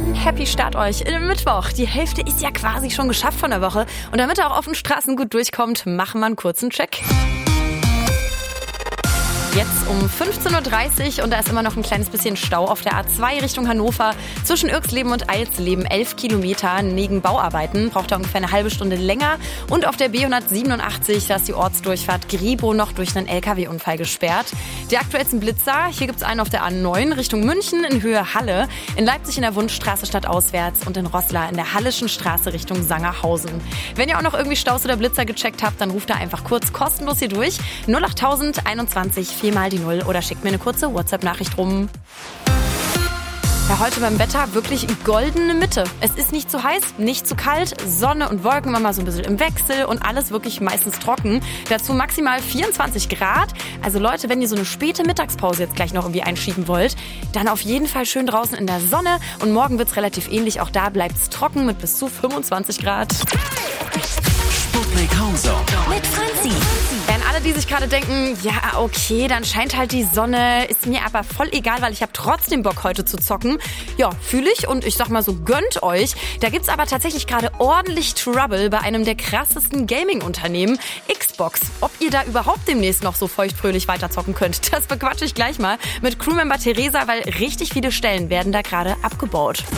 Einen Happy Start euch in den Mittwoch. Die Hälfte ist ja quasi schon geschafft von der Woche. Und damit ihr auch auf den Straßen gut durchkommt, machen wir einen kurzen Check. Jetzt um 15.30 Uhr und da ist immer noch ein kleines bisschen Stau auf der A2 Richtung Hannover. Zwischen Irxleben und Eilsleben 11 Kilometer wegen Bauarbeiten. Braucht da ungefähr eine halbe Stunde länger. Und auf der B187, da ist die Ortsdurchfahrt Gribo noch durch einen LKW-Unfall gesperrt. Die aktuellsten Blitzer, hier gibt's einen auf der A9 Richtung München in Höhe Halle. In Leipzig in der Wunschstraße stadtauswärts und in Roßla in der Hallischen Straße Richtung Sangerhausen. Wenn ihr auch noch irgendwie Staus oder Blitzer gecheckt habt, dann ruft da einfach kurz kostenlos hier durch. 08000 21 4 mal die 0 oder schickt mir eine kurze WhatsApp-Nachricht rum. Ja, heute beim Wetter wirklich goldene Mitte. Es ist nicht zu heiß, nicht zu kalt, Sonne und Wolken immer mal so ein bisschen im Wechsel und alles wirklich meistens trocken. Dazu maximal 24 Grad. Also Leute, wenn ihr so eine späte Mittagspause jetzt gleich noch irgendwie einschieben wollt, dann auf jeden Fall schön draußen in der Sonne. Und morgen wird's relativ ähnlich. Auch da bleibt's trocken mit bis zu 25 Grad. Sputnik Homezone mit Franzi. Wären alle, die sich gerade denken, ja okay, dann scheint halt die Sonne, ist mir aber voll egal, weil ich habe trotzdem Bock heute zu zocken. Ja, fühle ich und ich sag mal so, gönnt euch. Da gibt's aber tatsächlich gerade ordentlich Trouble bei einem der krassesten Gaming-Unternehmen, Xbox. Ob ihr da überhaupt demnächst noch so feuchtfröhlich weiterzocken könnt, das bequatsche ich gleich mal mit Crewmember Theresa, weil richtig viele Stellen werden da gerade abgebaut.